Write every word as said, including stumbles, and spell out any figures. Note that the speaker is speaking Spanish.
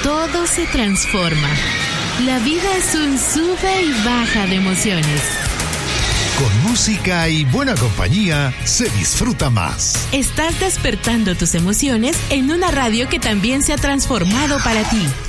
todo se transforma. La vida es un sube y baja de emociones. Con música y buena compañía se disfruta más. Estás despertando tus emociones en una radio que también se ha transformado para ti.